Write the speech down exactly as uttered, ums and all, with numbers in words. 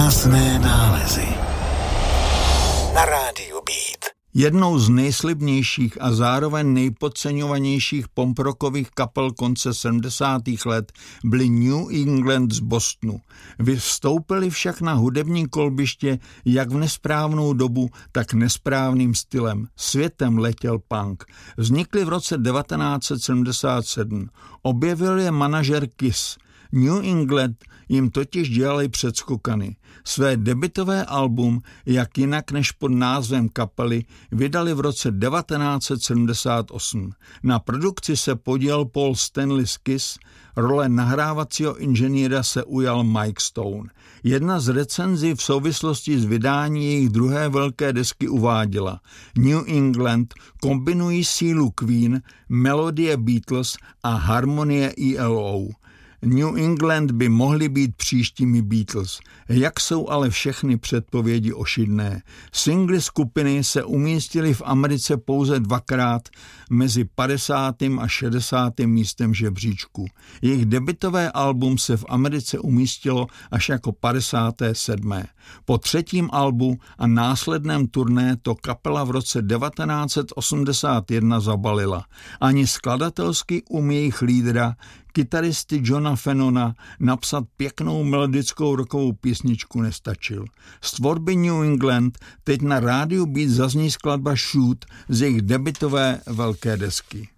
Krásné nálezy na rádiu Beat. Jednou z nejslibnějších a zároveň nejpodceňovanějších punk-rockových kapel konce sedmdesátých let byly New England z Bostonu. Vstoupili však na hudební kolbiště jak v nesprávnou dobu, tak nesprávným stylem. Světem letěl punk. Vznikli v roce devatenáct set sedmdesát sedm. Objevil je manažer Kiss. New England jim totiž dělali předskokany. Své debutové album, jak jinak než pod názvem kapely, vydali v roce devatenáct set sedmdesát osm. Na produkci se podílel Paul Stanley z Kiss, role nahrávacího inženýra se ujal Mike Stone. Jedna z recenzí v souvislosti s vydání jejich druhé velké desky uváděla: New England kombinují sílu Queen, melodie Beatles a harmonie E L O. New England by mohly být příštími Beatles, jak jsou ale všechny předpovědi ošidné. Singly skupiny se umístily v Americe pouze dvakrát mezi padesátým a šedesátým místem žebříčku. Jejich debutové album se v Americe umístilo až jako padesátém sedmém Po třetím albu a následném turné to kapela v roce devatenáct set osmdesát jedna zabalila. Ani skladatelský um jejich lídra, kytaristy Johna Fennona, napsat pěknou melodickou rockovou písničku nestačil. Z tvorby New England teď na rádiu Beat zazní skladba Shoot z jejich debutové velké desky.